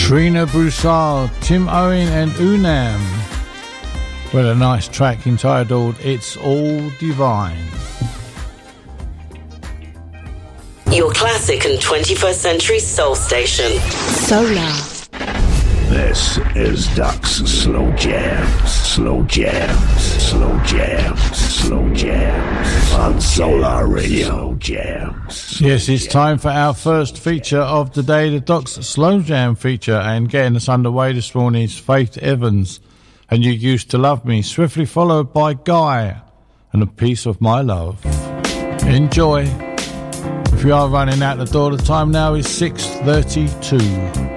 Trina Broussard, Tim Owen and Unam with a nice track entitled It's All Divine. Your classic and 21st century soul station. Solar. This is Duck's Slow Jams. Slow Jams. Slow Jams. Slow Jams. On Solar Radio. Slow Jams. Yes, it's time for our first feature of the day, the Doc's Slow Jam feature. And getting us underway this morning is Faith Evans and You Used to Love Me, swiftly followed by Guy and A Piece of My Love. Enjoy. If you are running out the door, the time now is 6:32.